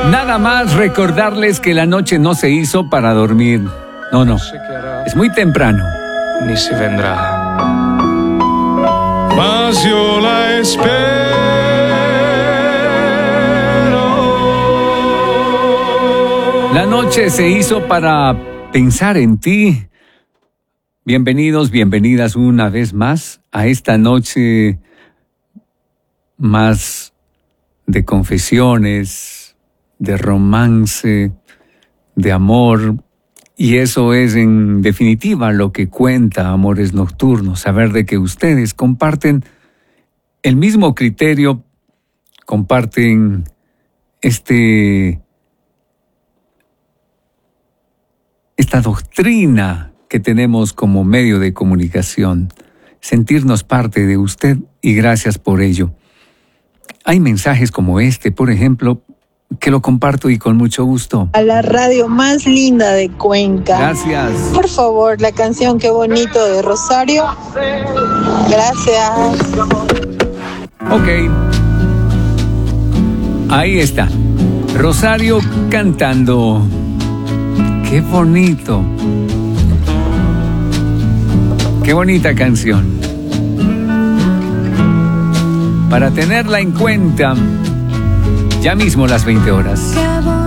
Nada más recordarles que la noche no se hizo para dormir. No, no. Es muy temprano. Ni si vendrá. Mas yo la espero. La noche se hizo para pensar en ti. Bienvenidos, bienvenidas una vez más a esta noche más de confesiones, de romance, de amor. Y eso es en definitiva lo que cuenta Amores Nocturnos, saber de que ustedes comparten el mismo criterio, comparten esta doctrina que tenemos como medio de comunicación, sentirnos parte de usted y gracias por ello. Hay mensajes como este, por ejemplo, que lo comparto y con mucho gusto. A la radio más linda de Cuenca. Gracias. Por favor, la canción Qué Bonito de Rosario. Gracias. Ok. Ahí está. Rosario cantando. Qué bonito. Qué bonita canción. Para tenerla en cuenta, ya mismo las 20 horas.